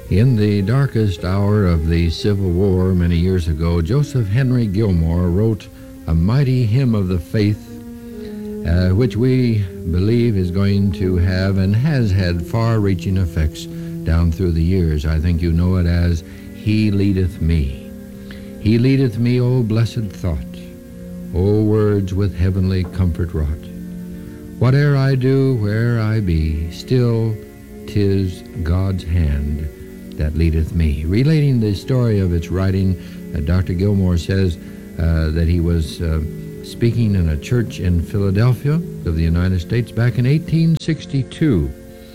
In the darkest hour of the Civil War many years ago, Joseph Henry Gilmore wrote a mighty hymn of the faith, which we believe is going to have and has had far-reaching effects down through the years. I think you know it as He Leadeth Me. He leadeth me, O blessed thought, O words with heavenly comfort wrought. Whate'er I do, where I be, still 'tis God's hand that leadeth me. Relating the story of its writing, Dr. Gilmore says that he was speaking in a church in Philadelphia of the United States back in 1862.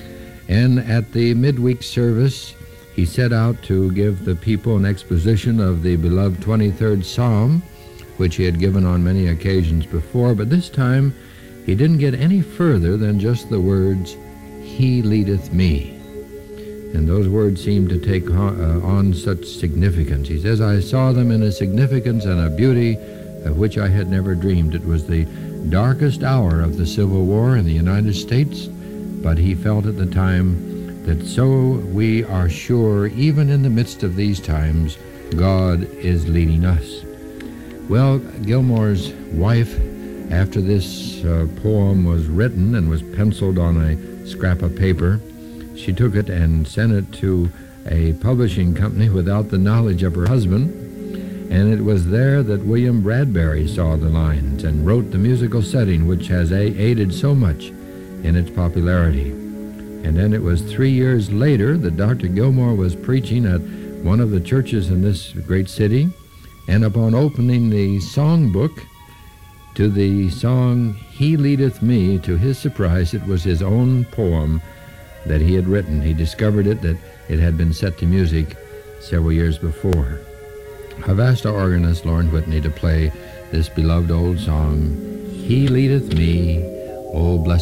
And at the midweek service, he set out to give the people an exposition of the beloved 23rd Psalm, which he had given on many occasions before, but this time he didn't get any further than just the words, He leadeth me. And those words seem to take on such significance. He says, I saw them in a significance and a beauty of which I had never dreamed. It was the darkest hour of the Civil War in the United States, but he felt at the time that so we are sure, even in the midst of these times, God is leading us. Well, Gilmore's wife, after this poem was written and was penciled on a scrap of paper, she took it and sent it to a publishing company without the knowledge of her husband, and it was there that William Bradbury saw the lines and wrote the musical setting which has aided so much in its popularity. And then it was 3 years later that Dr. Gilmore was preaching at one of the churches in this great city, and upon opening the songbook to the song He Leadeth Me, to his surprise, it was his own poem that he had written. He discovered that it had been set to music several years before. I've asked our organist, Lauren Whitney, to play this beloved old song, He Leadeth Me, O blessed